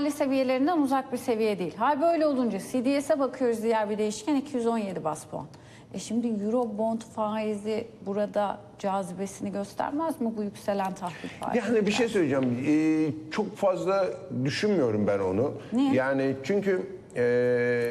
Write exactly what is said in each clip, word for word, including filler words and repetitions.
mali seviyelerinden uzak bir seviye değil. Hal böyle olunca C D S'e bakıyoruz, diğer bir değişken iki yüz on yedi bas puan. E şimdi Eurobond faizi burada cazibesini göstermez mi bu yükselen tahvil faizi? Yani bir şey söyleyeceğim. Ee, çok fazla düşünmüyorum ben onu. Niye? Yani çünkü ee,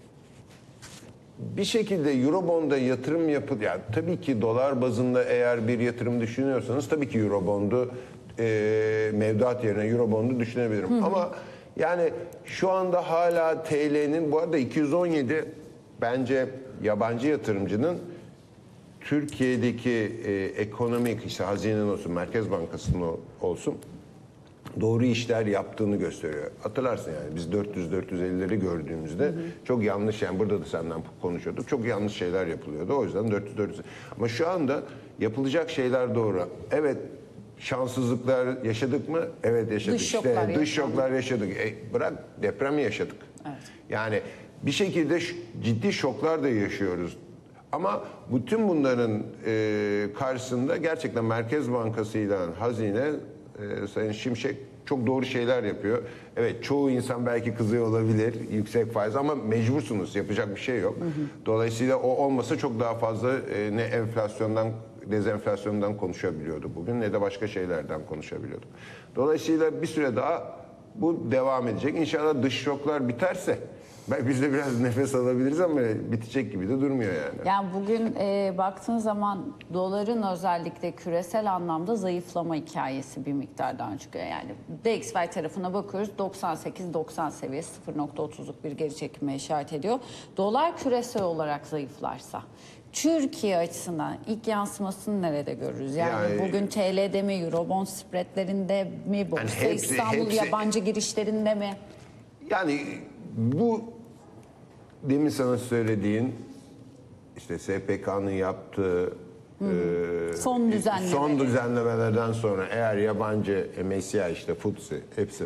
bir şekilde Eurobond'a yatırım yapıp, yani tabii ki dolar bazında eğer bir yatırım düşünüyorsanız tabii ki Eurobond'u ee, mevduat yerine Eurobond'u düşünebilirim. Hı hı. Ama yani şu anda hala T L'nin, bu arada iki yüz on yedi bence yabancı yatırımcının Türkiye'deki e, ekonomik, işte hazinenin olsun, Merkez Bankası'nın olsun doğru işler yaptığını gösteriyor. Hatırlarsın yani biz dört yüz dört yüz ellileri gördüğümüzde hı hı. çok yanlış, yani burada da senden konuşuyorduk. Çok yanlış şeyler yapılıyordu. O yüzden dört yüz dört yüz. Ama şu anda yapılacak şeyler doğru. Evet, şanssızlıklar yaşadık mı? Evet yaşadık. Dış şoklar, işte, dış şoklar yaşadık. E, bırak depremi yaşadık. Evet. Yani bir şekilde ciddi şoklar da yaşıyoruz. Ama bütün bunların e, karşısında gerçekten Merkez Bankası ile Hazine, e, Sayın Şimşek çok doğru şeyler yapıyor. Evet, çoğu insan belki kızıyor olabilir yüksek faiz, ama mecbursunuz, yapacak bir şey yok. Hı hı. Dolayısıyla o olmasa çok daha fazla e, ne enflasyondan, dezenflasyondan konuşabiliyordu bugün, ne de başka şeylerden konuşabiliyordu. Dolayısıyla bir süre daha bu devam edecek. İnşallah dış şoklar biterse biz de biraz nefes alabiliriz, ama bitecek gibi de durmuyor yani. Yani bugün e, baktığın zaman doların özellikle küresel anlamda zayıflama hikayesi bir miktardan çıkıyor. Yani D X Y tarafına bakıyoruz, doksan sekiz doksan seviyesi sıfır nokta otuzluk bir geri çekilme işaret ediyor. Dolar küresel olarak zayıflarsa Türkiye açısından ilk yansımasını nerede görürüz? Yani, yani bugün T L'de mi, Eurobond spreadlerinde mi, Borsa yani hepsi, İstanbul hepsi, yabancı girişlerinde mi? Yani bu demin sana söylediğin, işte S P K'nın yaptığı e, son, düzenleme. son düzenlemelerden sonra eğer yabancı M S C I, işte F T S E hepsi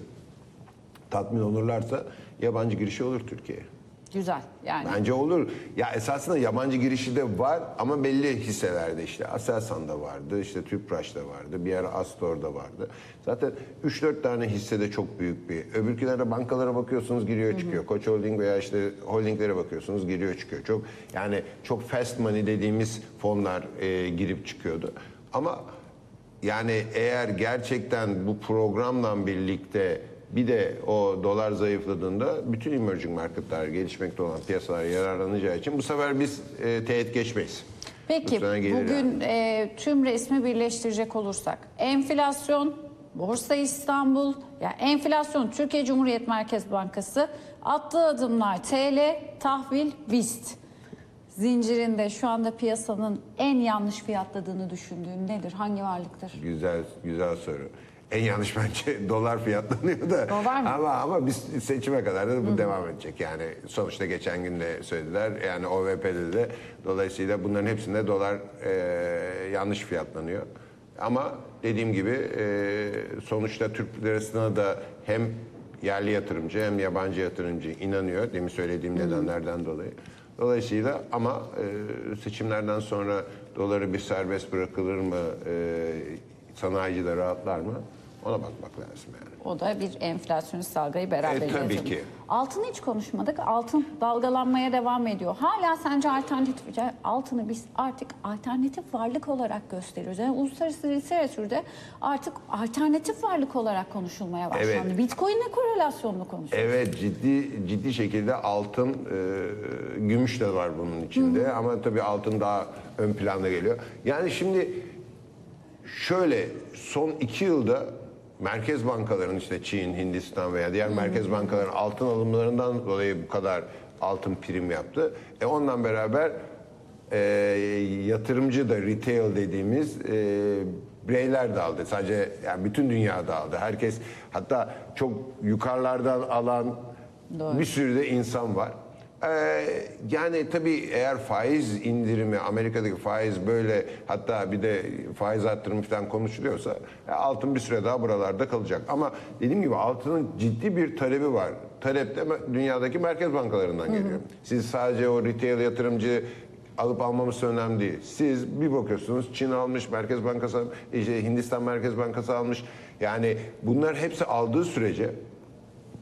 tatmin olurlarsa yabancı girişi olur Türkiye'ye. Güzel yani. Bence olur. Ya esasında yabancı girişi de var ama belli hisselerde, işte Aselsan'da vardı, işte Tüpraş'ta vardı, bir ara Astor'da vardı. Zaten üç dört tane hissede çok büyük bir. Öbürkülerde bankalara bakıyorsunuz, giriyor çıkıyor. Hı hı. Koç Holding veya işte holdinglere bakıyorsunuz, giriyor çıkıyor. Çok yani çok fast money dediğimiz fonlar e, girip çıkıyordu. Ama yani eğer gerçekten bu programla birlikte bir de o dolar zayıfladığında bütün emerging marketler, gelişmekte olan piyasalar yararlanacağı için bu sefer biz e, teğet geçmeyiz. Peki bugün yani. e, tüm resmi birleştirecek olursak enflasyon, Borsa İstanbul, yani enflasyon Türkiye Cumhuriyet Merkez Bankası, attığı adımlar T L, tahvil, BIST zincirinde şu anda piyasanın en yanlış fiyatladığını düşündüğün nedir? Hangi varlıktır? Güzel, güzel soru. En yanlış bence dolar fiyatlanıyor da. Dolar mı? Ama ama biz seçime kadar da bu Hı-hı. devam edecek. Yani sonuçta geçen gün de söylediler. Yani O V P'de de, dolayısıyla bunların hepsinde dolar e, yanlış fiyatlanıyor. Ama dediğim gibi e, sonuçta Türk lirasına da hem yerli yatırımcı hem yabancı yatırımcı inanıyor. Demin söylediğim Hı-hı. nedenlerden dolayı. Dolayısıyla ama e, seçimlerden sonra doları bir serbest bırakılır mı, e, sanayici de rahatlar mı? Ona bakmak lazım yani. O da bir enflasyonist dalgayı beraberinde. E, tabii ki. Altını hiç konuşmadık. Altın dalgalanmaya devam ediyor. Hala sence alternatif, altını biz artık alternatif varlık olarak gösteriyoruz. Yani uluslararası literatürde artık alternatif varlık olarak konuşulmaya başlandı. Evet. Bitcoin'le korelasyonlu konuşuyoruz. Evet, ciddi ciddi şekilde altın, e, gümüş de var bunun içinde. Hı-hı. Ama tabii altın daha ön planda geliyor. Yani şimdi şöyle, son iki yılda merkez bankaların, işte Çin, Hindistan veya diğer merkez bankaların altın alımlarından dolayı bu kadar altın prim yaptı. E ondan beraber e, yatırımcı da, retail dediğimiz e, bireyler de aldı. Sadece yani bütün dünya da aldı. Herkes, hatta çok yukarılardan alan Doğru. bir sürü de insan var. Ee, yani tabii eğer faiz indirimi, Amerika'daki faiz böyle, hatta bir de faiz arttırımı falan konuşuluyorsa altın bir süre daha buralarda kalacak. Ama dediğim gibi altının ciddi bir talebi var. Talep de dünyadaki merkez bankalarından geliyor. Hı hı. Siz sadece o retail yatırımcı alıp almaması önemli değil. Siz bir bakıyorsunuz Çin almış, Merkez Bankası, işte Hindistan Merkez Bankası almış. Yani bunlar hepsi aldığı sürece